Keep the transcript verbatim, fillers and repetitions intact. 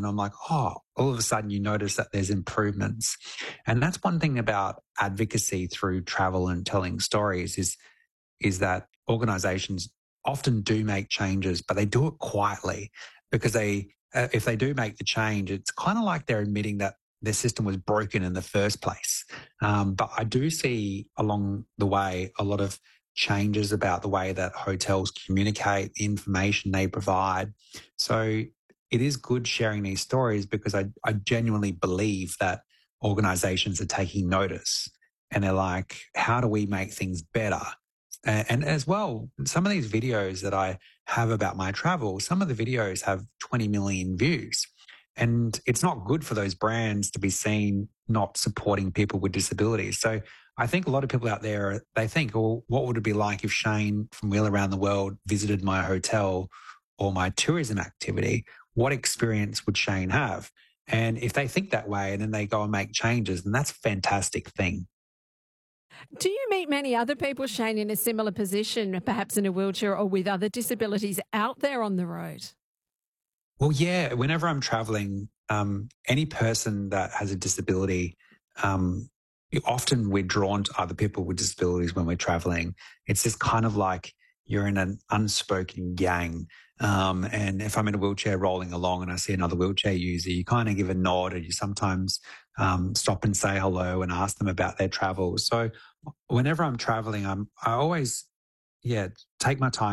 and I'm like, oh, all of a sudden you notice that there's improvements. And that's one thing about advocacy through travel and telling stories is, is that organizations often do make changes, but they do it quietly because they, uh, if they do make the change, it's kind of like they're admitting that their system was broken in the first place. Um, but I do see along the way a lot of changes about the way that hotels communicate, the information they provide. So it is good sharing these stories because I, I genuinely believe that organizations are taking notice and they're like, how do we make things better? And, and as well, some of these videos that I have about my travel, some of the videos have twenty million views. And it's not good for those brands to be seen not supporting people with disabilities. So I think a lot of people out there, they think, well, what would it be like if Shane from Wheel Around the World visited my hotel or my tourism activity? What experience would Shane have? And if they think that way and then they go and make changes, then that's a fantastic thing. Do you meet many other people, Shane, in a similar position, perhaps in a wheelchair or with other disabilities out there on the road? Well, yeah, whenever I'm traveling, um, any person that has a disability, um, often we're drawn to other people with disabilities when we're traveling. It's just kind of like you're in an unspoken gang. Um, and if I'm in a wheelchair rolling along and I see another wheelchair user, you kind of give a nod or you sometimes um, stop and say hello and ask them about their travel. So whenever I'm traveling, I'm, I always, yeah, take my time